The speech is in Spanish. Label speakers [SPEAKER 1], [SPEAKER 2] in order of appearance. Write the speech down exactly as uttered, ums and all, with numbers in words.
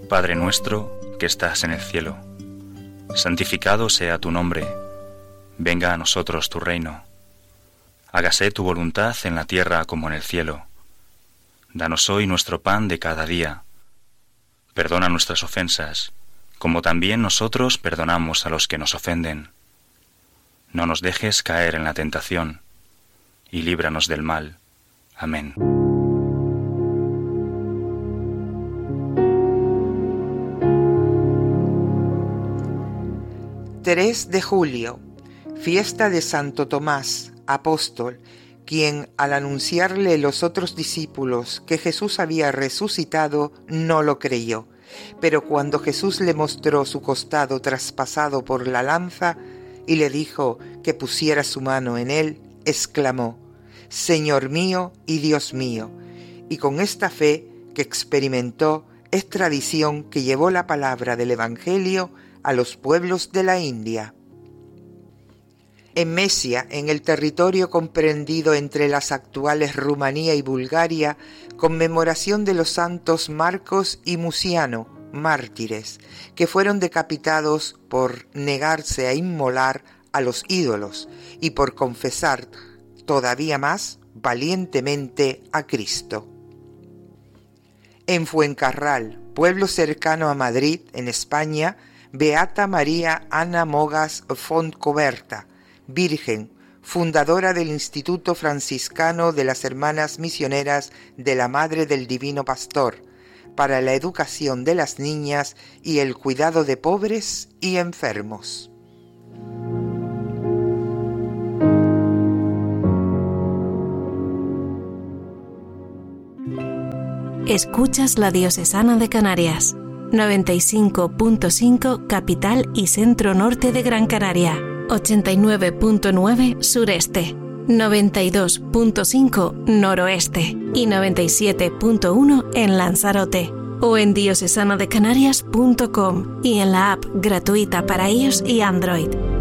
[SPEAKER 1] Padre nuestro que estás en el cielo, santificado sea tu nombre, venga a nosotros tu reino. Hágase tu voluntad en la tierra como en el cielo. Danos hoy nuestro pan de cada día. Perdona nuestras ofensas, como también nosotros perdonamos a los que nos ofenden. No nos dejes caer en la tentación, y líbranos del mal. Amén.
[SPEAKER 2] tres de julio, fiesta de Santo Tomás, apóstol, quien al anunciarle los otros discípulos que Jesús había resucitado, no lo creyó. Pero cuando Jesús le mostró su costado traspasado por la lanza y le dijo que pusiera su mano en él, exclamó: Señor mío y Dios mío. Y con esta fe que experimentó, es tradición que llevó la palabra del Evangelio a los pueblos de la India. En Mesia, en el territorio comprendido entre las actuales Rumanía y Bulgaria, conmemoración de los santos Marcos y Musiano, mártires, que fueron decapitados por negarse a inmolar a los ídolos y por confesar todavía más valientemente a Cristo. En Fuencarral, pueblo cercano a Madrid, en España, Beata María Ana Mogas Fontcoberta, Virgen, fundadora del Instituto Franciscano de las Hermanas Misioneras de la Madre del Divino Pastor, para la educación de las niñas y el cuidado de pobres y enfermos.
[SPEAKER 3] Escuchas la Diocesana de Canarias, noventa y cinco punto cinco capital y centro norte de Gran Canaria, ochenta y nueve punto nueve sureste, noventa y dos punto cinco noroeste y noventa y siete punto uno en Lanzarote, o en diocesana de canarias punto com y en la app gratuita para iOS y Android.